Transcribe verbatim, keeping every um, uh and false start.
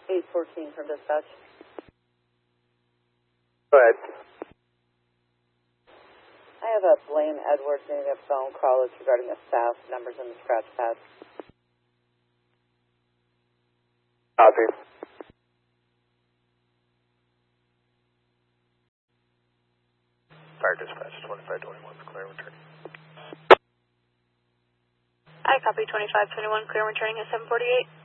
eight fourteen from dispatch. Go ahead. I have a Blaine Edwards needing a phone call. It's regarding the staff numbers in the scratch pad. Copy. Fire dispatch twenty-five twenty-one, clear returning. I copy twenty-five twenty-one, clear returning at seven forty-eight.